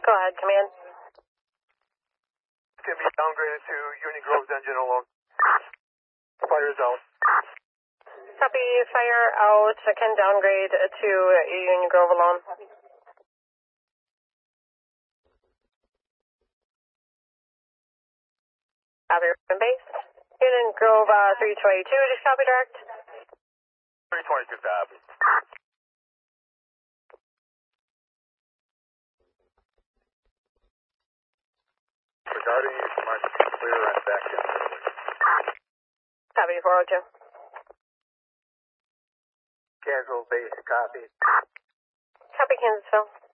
Go ahead, command. It's going to be downgraded to Union Grove's engine alone. Fire is out. Copy, fire out. Can downgrade to Union Grove alone. Copy, base. Union Grove 322, just copy direct. 322 copy. Regarding my clear and back in. Copy, 402. Kansas base, copy. Copy, Kansasville.